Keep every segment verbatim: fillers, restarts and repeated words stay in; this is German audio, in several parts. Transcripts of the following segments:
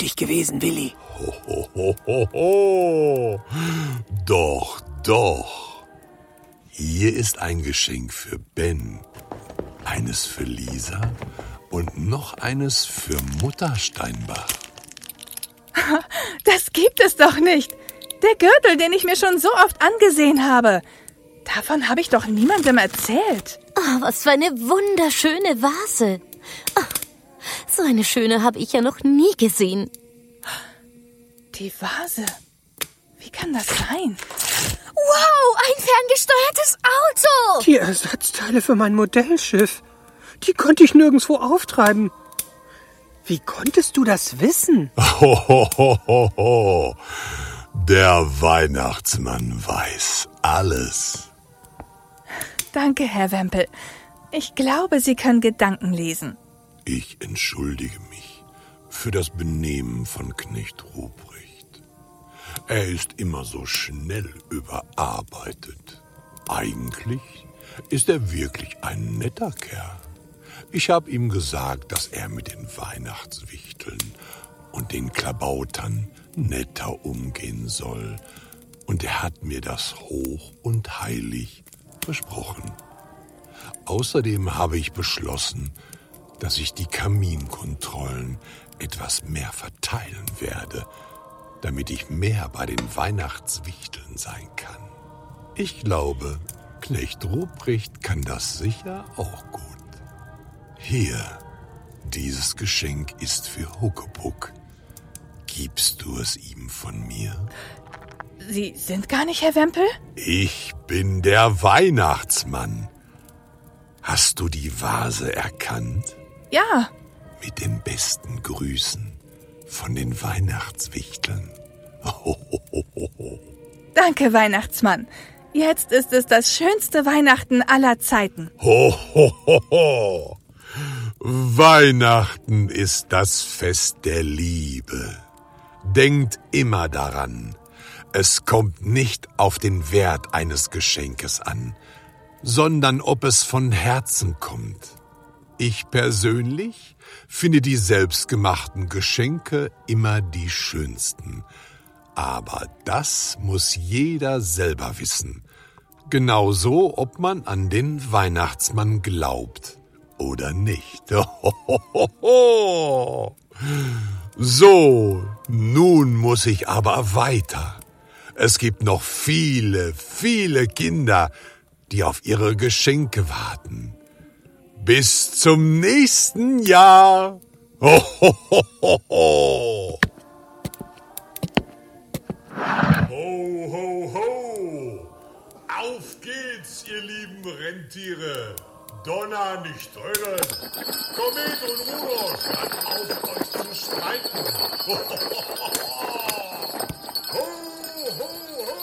nötig gewesen, Willi. Ho, ho, ho, ho, ho. Doch, doch. Hier ist ein Geschenk für Ben, eines für Lisa und noch eines für Mutter Steinbach. Das gibt es doch nicht. Der Gürtel, den ich mir schon so oft angesehen habe. Davon habe ich doch niemandem erzählt. Oh, was für eine wunderschöne Vase. Oh, so eine schöne habe ich ja noch nie gesehen. Die Vase? Wie kann das sein? Wow, ein ferngesteuertes Auto! Die Ersatzteile für mein Modellschiff. Die konnte ich nirgendwo auftreiben. Wie konntest du das wissen? Ho, ho, ho, ho, ho. Der Weihnachtsmann weiß alles. Danke, Herr Wempel. Ich glaube, Sie können Gedanken lesen. Ich entschuldige mich für das Benehmen von Knecht Ruprecht. Er ist immer so schnell überarbeitet. Eigentlich ist er wirklich ein netter Kerl. Ich habe ihm gesagt, dass er mit den Weihnachtswichteln und den Klabautern netter umgehen soll. Und er hat mir das hoch und heilig versprochen. Außerdem habe ich beschlossen, dass ich die Kaminkontrollen etwas mehr verteilen werde, damit ich mehr bei den Weihnachtswichteln sein kann. Ich glaube, Knecht Ruprecht kann das sicher auch gut. Hier, dieses Geschenk ist für Huckepuck. Gibst du es ihm von mir? Sie sind gar nicht Herr Wempel? Ich bin der Weihnachtsmann. Hast du die Vase erkannt? Ja. Mit den besten Grüßen von den Weihnachtswichteln. Ho, ho, ho, ho, ho. Danke, Weihnachtsmann. Jetzt ist es das schönste Weihnachten aller Zeiten. Ho, ho, ho, ho. Weihnachten ist das Fest der Liebe. Denkt immer daran, es kommt nicht auf den Wert eines Geschenkes an, sondern ob es von Herzen kommt. Ich persönlich finde die selbstgemachten Geschenke immer die schönsten. Aber das muss jeder selber wissen. Genauso, ob man an den Weihnachtsmann glaubt oder nicht. So, nun muss ich aber weiter. Es gibt noch viele, viele Kinder, die auf ihre Geschenke warten. Bis zum nächsten Jahr. Ho, ho, ho, ho, ho. Ho, ho, ho. Auf geht's, ihr lieben Rentiere. Donner nicht dröhnen. Komet und Rudolf, hört auf, euch zu streiten. Ho, ho, ho, ho. Ho, ho, ho.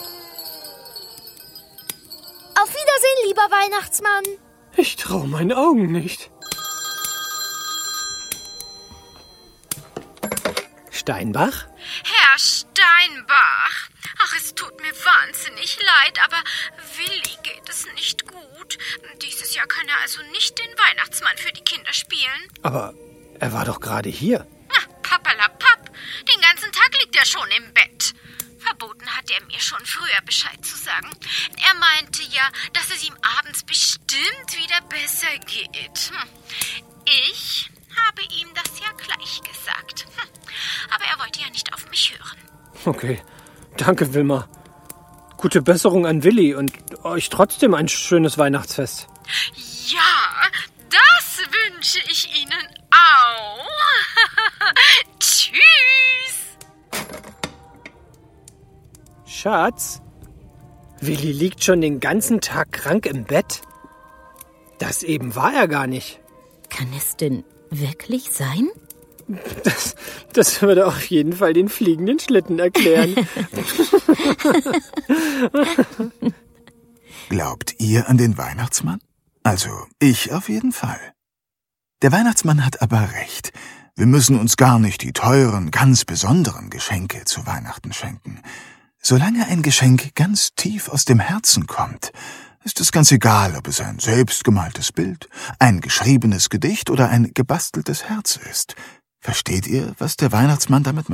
Auf Wiedersehen, lieber Weihnachtsmann. Ich traue meinen Augen nicht. Steinbach? Herr Steinbach, ach, es tut mir wahnsinnig leid, aber Willi geht es nicht gut. Dieses Jahr kann er also nicht den Weihnachtsmann für die Kinder spielen. Aber er war doch gerade hier. Na, pappalapapp, den ganzen Tag liegt er schon im Bett. Verboten hat er mir schon früher Bescheid zu sagen. Er meinte ja, dass es ihm abends bestimmt wieder besser geht. Hm. Ich habe ihm das ja gleich gesagt. Hm. Aber er wollte ja nicht auf mich hören. Okay, danke, Wilma. Gute Besserung an Willi und euch trotzdem ein schönes Weihnachtsfest. Ja, das wünsche ich Ihnen auch. Tschüss. Schatz, Willi liegt schon den ganzen Tag krank im Bett. Das eben war er gar nicht. Kann es denn wirklich sein? Das, das würde auf jeden Fall den fliegenden Schlitten erklären. Glaubt ihr an den Weihnachtsmann? Also, ich auf jeden Fall. Der Weihnachtsmann hat aber recht. Wir müssen uns gar nicht die teuren, ganz besonderen Geschenke zu Weihnachten schenken. Solange ein Geschenk ganz tief aus dem Herzen kommt, ist es ganz egal, ob es ein selbstgemaltes Bild, ein geschriebenes Gedicht oder ein gebasteltes Herz ist. Versteht ihr, was der Weihnachtsmann damit meint?